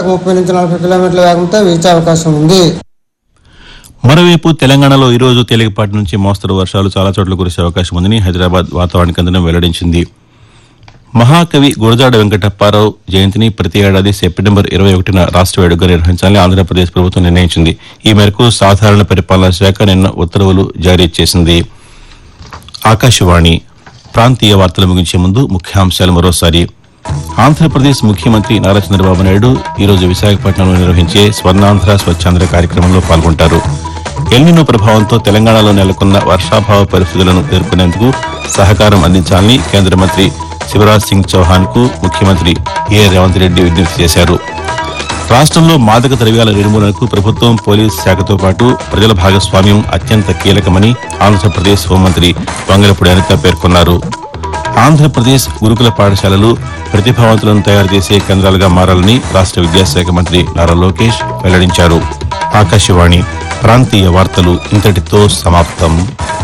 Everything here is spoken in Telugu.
30 నుంచి 40 కిలోమీటర్ల వేగంతో వీచే అవకాశం ఉంది. మరోవైపు తెలంగాణలో ఈ రోజు తేలికపాటి నుంచి మోస్తరు వర్షాలు చాలా చోట్ల కురిసే అవకాశం ఉందని హైదరాబాద్ వాతావరణ కేంద్రం వెల్లడించింది. మహాకవి గురజాడ వెంకటప్పారావు జయంతిని ప్రతి ఏడాది సెప్టెంబర్ 21న రాష్ట్ర వేడుకగా నిర్వహించాలని ఆంధ్రప్రదేశ్ ప్రభుత్వం నిర్ణయించింది. ఈ మేరకు సాధారణ పరిపాలనా శాఖ నిన్న ఉత్తర్వులు జారీ చేసింది. ఆకాశవాణి ప్రాంతీయ వార్తలు ముగించే ముందు ముఖ్యాంశాలు మరోసారి. ఆంధ్రప్రదేశ్ ముఖ్యమంత్రి నారా చంద్రబాబు నాయుడు ఈరోజు విశాఖపట్నంలో నిర్వహించే స్వర్ణాంధ్ర స్వచ్ఛాంధ్ర కార్యక్రమంలో పాల్గొంటారు. ఎల్నినో ప్రభావంతో తెలంగాణలో నెలకొన్న వర్షాభావ పరిస్థితులను ఎదుర్కొనేందుకు సహకారం అందించాలని కేంద్ర మంత్రి శివరాజ్ సింగ్ చౌహాన్ కు ముఖ్యమంత్రి ఏ రేవంత్ రెడ్డి విజ్ఞప్తి చేశారు. రాష్ట్రంలో మాదక ద్రవ్యాల నిర్మూలనకు ప్రభుత్వం, పోలీసు శాఖతో పాటు ప్రజల భాగస్వామ్యం అత్యంత కీలకమని ఆంధ్రప్రదేశ్ హోంమంత్రి వంగలపూడి అనిత పేర్కొన్నారు. ఆంధ్రప్రదేశ్ గురుకుల పాఠశాలలు ప్రతిభావంతులను తయారు చేసే కేంద్రాలుగా మారాలని రాష్ట్ర విద్యాశాఖ మంత్రి నారా లోకేష్ వెల్లడించారు. ఆకాశవాణి ప్రాంతీయ వార్తలు ఇంతటితో సమాప్తం.